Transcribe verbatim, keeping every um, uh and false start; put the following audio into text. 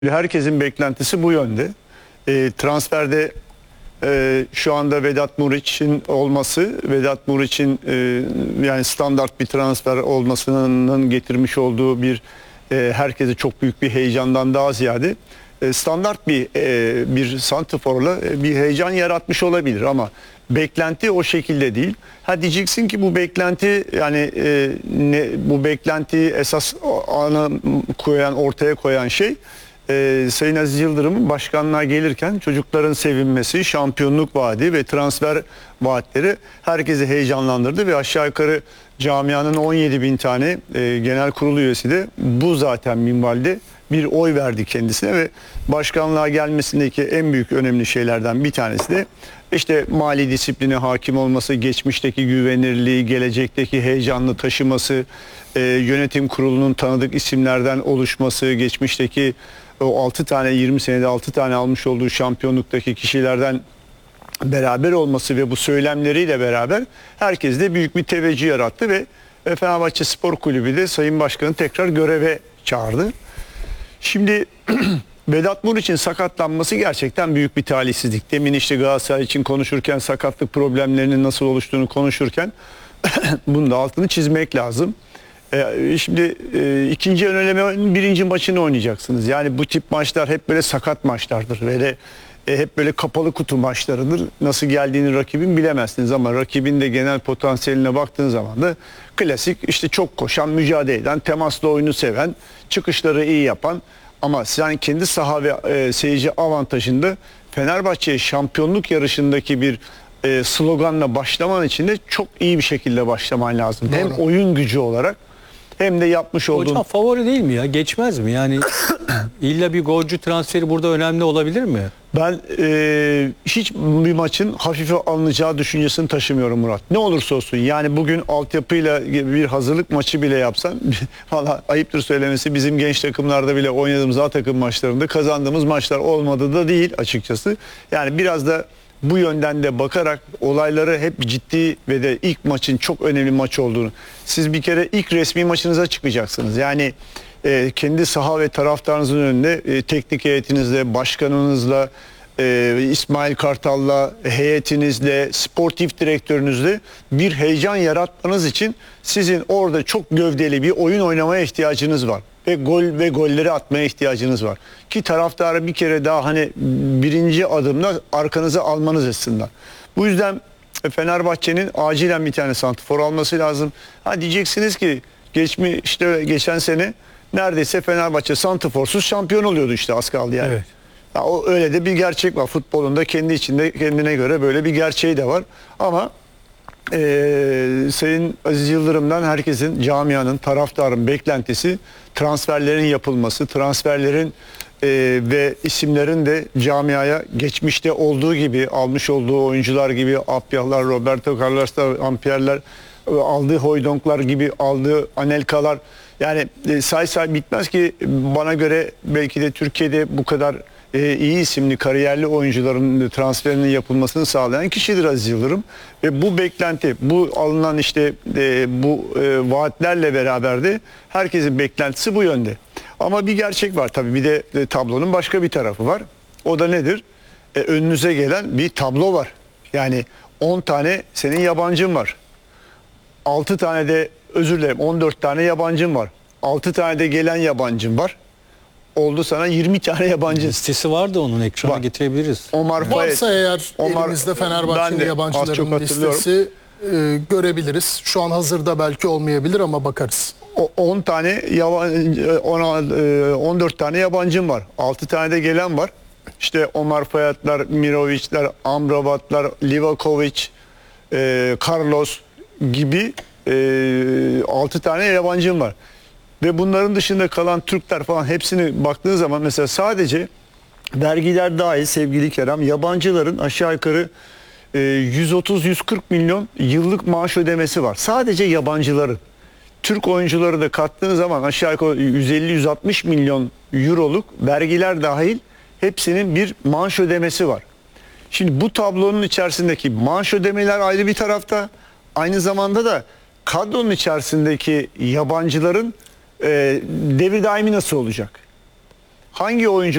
Herkesin beklentisi bu yönde. E, transferde e, şu anda Vedat Muriç'in olması, Vedat Muriç'in e, yani standart bir transfer olmasının getirmiş olduğu bir e, herkese çok büyük bir heyecandan daha ziyade e, standart bir e, bir santrforla e, bir heyecan yaratmış olabilir ama beklenti o şekilde değil. Ha diyeceksin ki bu beklenti yani e, ne, bu beklentiyi esas ana koyan ortaya koyan şey Ee, Sayın Aziz Yıldırım'ın başkanlığa gelirken çocukların sevinmesi, şampiyonluk vaadi ve transfer vaatleri herkesi heyecanlandırdı ve aşağı yukarı camianın on yedi bin tane e, genel kurul üyesi de bu zaten minvalde bir oy verdi kendisine ve başkanlığa gelmesindeki en büyük önemli şeylerden bir tanesi de işte mali disipline hakim olması, geçmişteki güvenirliği, gelecekteki heyecanlı taşıması, e, yönetim kurulunun tanıdık isimlerden oluşması, geçmişteki o altı tane yirmi senede altı tane almış olduğu şampiyonluktaki kişilerden beraber olması ve bu söylemleriyle beraber herkes de büyük bir teveccüh yarattı ve Fenerbahçe Spor Kulübü de Sayın Başkan'ı tekrar göreve çağırdı. Şimdi Vedat Muriç'in sakatlanması gerçekten büyük bir talihsizlik. Demin işte Galatasaray için konuşurken sakatlık problemlerinin nasıl oluştuğunu konuşurken bunun da altını çizmek lazım. Ee, şimdi e, ikinci ön elemenin birinci maçını oynayacaksınız. Yani bu tip maçlar hep böyle sakat maçlardır. Böyle e, hep böyle kapalı kutu maçlarıdır. Nasıl geldiğini rakibin bilemezsiniz ama rakibin de genel potansiyeline baktığın zaman da klasik işte çok koşan, mücadele eden, temaslı oyunu seven, çıkışları iyi yapan ama sen kendi saha ve e, seyirci avantajında Fenerbahçe'ye şampiyonluk yarışındaki bir e, sloganla başlaman için de çok iyi bir şekilde başlaman lazım. Doğru. Hem oyun gücü olarak hem de yapmış olduğun... Hocam favori değil mi ya? Geçmez mi? Yani illa bir golcü transferi burada önemli olabilir mi? Ben e, hiç bir maçın hafife alınacağı düşüncesini taşımıyorum Murat. Ne olursa olsun yani bugün altyapıyla bir hazırlık maçı bile yapsan valla ayıptır söylemesi bizim genç takımlarda bile oynadığımız A takım maçlarında kazandığımız maçlar olmadı da değil açıkçası. Yani biraz da bu yönden de bakarak olayları hep ciddi ve de ilk maçın çok önemli maç olduğunu. Siz bir kere ilk resmi maçınıza çıkacaksınız. Yani e, kendi saha ve taraftarınızın önünde e, teknik heyetinizle, başkanınızla, e, İsmail Kartal'la, heyetinizle, sportif direktörünüzle bir heyecan yaratmanız için sizin orada çok gövdeli bir oyun oynamaya ihtiyacınız var. Ve gol ve golleri atmaya ihtiyacınız var. Ki taraftarı bir kere daha hani birinci adımda arkanıza almanız açısından. Bu yüzden Fenerbahçe'nin acilen bir tane santrfor alması lazım. Ha diyeceksiniz ki geçmiş işte geçen sene neredeyse Fenerbahçe santrforsuz şampiyon oluyordu işte az kaldı yani. Evet. Ya o öyle de bir gerçek var. Futbolunda kendi içinde kendine göre böyle bir gerçeği de var. Ama Ee, Sayın Aziz Yıldırım'dan herkesin, camianın, taraftarın beklentisi transferlerin yapılması, transferlerin e, ve isimlerin de camiaya geçmişte olduğu gibi almış olduğu oyuncular gibi Apyahlar, Roberto Carlos'lar, Ampier'ler, aldığı Hoydonklar gibi aldığı Anelka'lar yani e, say say bitmez ki bana göre belki de Türkiye'de bu kadar e, iyi isimli kariyerli oyuncuların transferinin yapılmasını sağlayan kişidir Aziz Yıldırım ve bu beklenti bu alınan işte e, bu e, vaatlerle beraber de herkesin beklentisi bu yönde. Ama bir gerçek var tabii bir de e, tablonun başka bir tarafı var. O da nedir? E, önünüze gelen bir tablo var. Yani on tane senin yabancın var. altı tane de özür dilerim on dört tane yabancın var. altı tane de gelen yabancın var. Oldu sana yirmi tane yabancı. Listesi vardı onun ekrana Bak, getirebiliriz. Omar Fayet. Varsa eğer Omar, elimizde Fenerbahçe'nin yabancıların listesi e, görebiliriz. Şu an hazırda belki olmayabilir ama bakarız. on tane yabancı, on dört tane yabancım var. altı tane de gelen var. İşte Omar Fayetler, Miroviçler, Amrabatlar, Livakovic, e, Carlos gibi e, altı tane yabancım var. Ve bunların dışında kalan Türkler falan hepsini baktığın zaman mesela sadece vergiler dahil sevgili Kerem yabancıların aşağı yukarı e, yüz otuz yüz kırk milyon yıllık maaş ödemesi var. Sadece yabancıların. Türk oyuncuları da kattığın zaman aşağı yukarı yüz elli yüz altmış milyon euroluk vergiler dahil hepsinin bir maaş ödemesi var. Şimdi bu tablonun içerisindeki maaş ödemeler ayrı bir tarafta. Aynı zamanda da kadronun içerisindeki yabancıların e, devir daimi nasıl olacak? hangi oyuncu